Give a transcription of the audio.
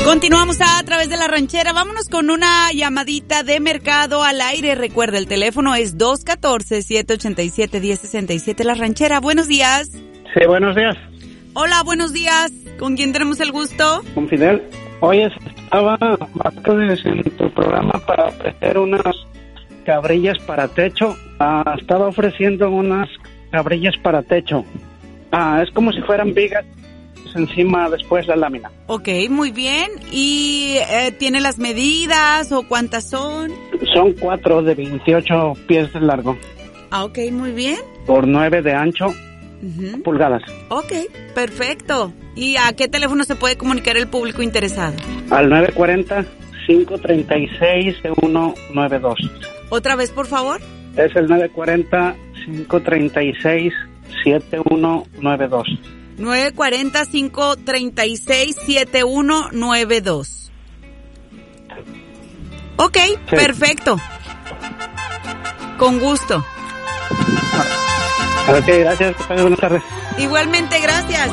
Continuamos a través de La Ranchera. Vámonos con una llamadita de mercado al aire. Recuerda, el teléfono es 214-787-1067. La Ranchera, buenos días. Sí, buenos días. Hola, buenos días. ¿Con quién tenemos el gusto? Con Fidel. Oye, estaba marcando en tu programa para ofrecer unas cabrillas para techo. Estaba ofreciendo unas cabrillas para techo. Es como si fueran vigas encima después la lámina. Ok, muy bien. ¿Y tiene las medidas o cuántas son? Son 4 de 28 pies de largo. Ok, muy bien. Por 9 de ancho. Pulgadas. Ok, perfecto. ¿Y a qué teléfono se puede comunicar el público interesado? Al 940-536-7192. ¿Otra vez, por favor? Es el 940-536-7192. 940-536-7192. Ok, sí. Perfecto. Con gusto. Ok, gracias. Buenas tardes. Igualmente, gracias.